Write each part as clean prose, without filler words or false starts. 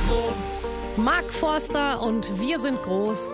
Mark Forster und Wir sind groß.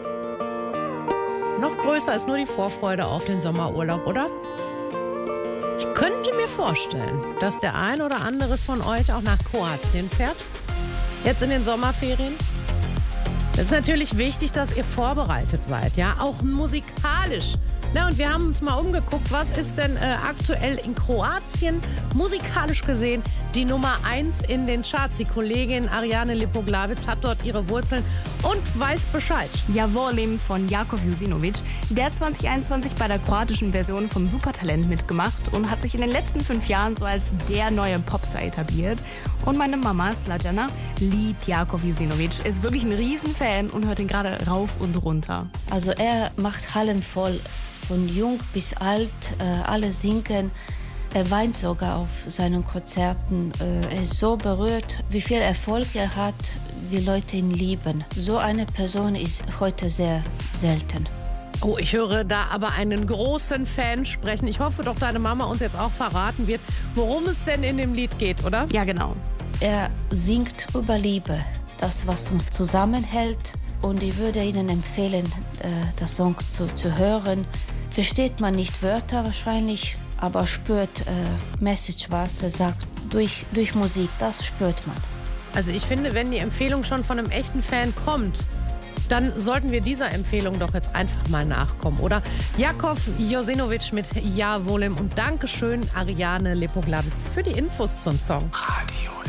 Noch größer ist nur die Vorfreude auf den Sommerurlaub, oder? Ich könnte mir vorstellen, dass der ein oder andere von euch auch nach Kroatien fährt. Jetzt in den Sommerferien. Es ist natürlich wichtig, dass ihr vorbereitet seid, ja, auch musikalisch. Na, und wir haben uns mal umgeguckt, was ist denn aktuell in Kroatien musikalisch gesehen die Nummer 1 in den Charts. Die Kollegin Ariane Lipoglavic hat dort ihre Wurzeln und weiß Bescheid. Ja, Volim von Jakov Jusinovic. Der hat 2021 bei der kroatischen Version vom Supertalent mitgemacht und hat sich in den letzten 5 Jahren so als der neue Popstar etabliert. Und meine Mama, Slađana, liebt Jakov Jusinovic, ist wirklich ein Riesenfan und hört ihn gerade rauf und runter. Also er macht Hallen voll. Von jung bis alt, alle singen. Er weint sogar auf seinen Konzerten. Er ist so berührt, wie viel Erfolg er hat, wie Leute ihn lieben. So eine Person ist heute sehr selten. Oh, ich höre da aber einen großen Fan sprechen. Ich hoffe doch, deine Mama uns jetzt auch verraten wird, worum es denn in dem Lied geht, oder? Ja, genau. Er singt über Liebe, das, was uns zusammenhält. Und ich würde Ihnen empfehlen, das Song zu hören. Versteht man nicht Wörter wahrscheinlich, aber spürt Message, was er sagt. Durch Musik, das spürt man. Also ich finde, wenn die Empfehlung schon von einem echten Fan kommt, dann sollten wir dieser Empfehlung doch jetzt einfach mal nachkommen, oder? Jakov Jusinovic mit Ja Volim und Dankeschön Ariane Lipoglavic für die Infos zum Song. Radio